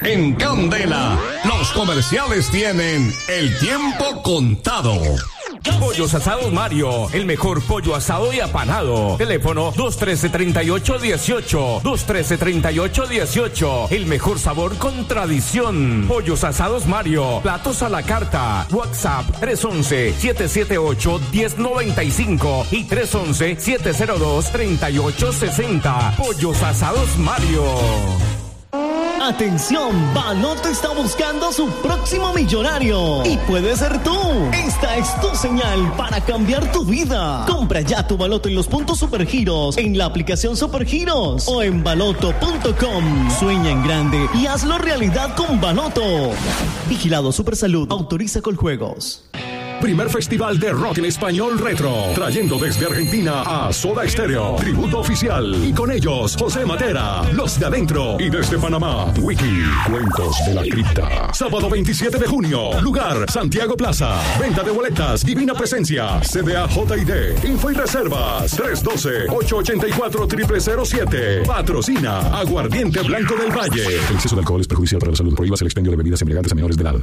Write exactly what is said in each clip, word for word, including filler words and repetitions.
En Candela, los comerciales tienen el tiempo contado. Pollos Asados Mario, el mejor pollo asado y apanado. Teléfono dos uno tres, tres ocho uno ocho, dos uno tres, tres ocho uno ocho. El mejor sabor con tradición. Pollos Asados Mario, platos a la carta. WhatsApp tres uno uno, siete siete ocho, uno cero nueve cinco y tres uno uno, siete cero dos, tres ocho seis cero. Pollos Asados Mario. Atención, Baloto está buscando su próximo millonario y puede ser tú. Esta es tu señal para cambiar tu vida. Compra ya tu Baloto en los puntos Supergiros, en la aplicación Supergiros o en baloto punto com. Sueña en grande y hazlo realidad con Baloto. Vigilado Supersalud, autoriza Coljuegos. Primer Festival de Rock en Español Retro, trayendo desde Argentina a Soda Stereo, tributo oficial, y con ellos José Matera, Los de Adentro, y desde Panamá, Wiki, Cuentos de la Cripta. Sábado veintisiete de junio, lugar Santiago Plaza, venta de boletas, Divina Presencia, C D A J I D, info y reservas, tres uno dos, ocho ocho cuatro, cero cero cero siete, patrocina Aguardiente Blanco del Valle. El exceso de alcohol es perjudicial para la salud, prohíbas el expendio de bebidas embriagantes a menores de edad.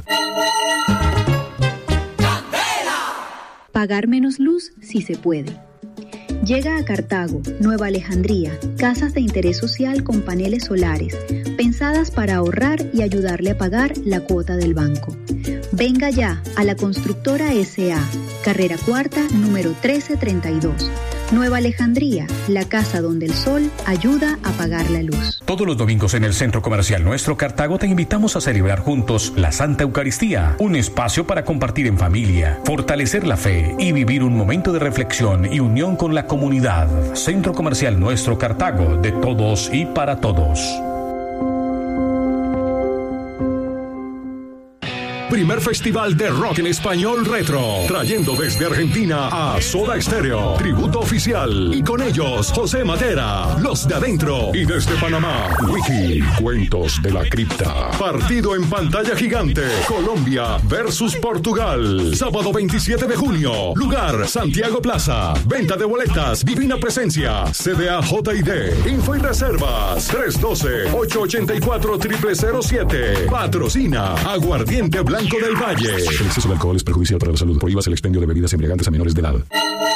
Pagar menos luz si se puede. Llega a Cartago, Nueva Alejandría, casas de interés social con paneles solares, pensadas para ahorrar y ayudarle a pagar la cuota del banco. Venga ya a la Constructora S A, carrera cuarta, número trece treinta y dos. Nueva Alejandría, la casa donde el sol ayuda a apagar la luz. Todos los domingos en el Centro Comercial Nuestro Cartago te invitamos a celebrar juntos la Santa Eucaristía, un espacio para compartir en familia, fortalecer la fe y vivir un momento de reflexión y unión con la comunidad. Centro Comercial Nuestro Cartago, de todos y para todos. Primer Festival de Rock en Español Retro, trayendo desde Argentina a Soda Stereo, tributo oficial, y con ellos José Matera, Los de Adentro, y desde Panamá, Wiki, Cuentos de la Cripta. Partido en pantalla gigante, Colombia versus Portugal, sábado veintisiete de junio, lugar Santiago Plaza, venta de boletas, Divina Presencia, C D A J I D, info y reservas, tres uno dos, ocho ocho cuatro, cero cero cero siete, patrocina Aguardiente Blanco del Valle. El exceso de alcohol es perjudicial para la salud, prohíbas el expendio de bebidas embriagantes a menores de edad.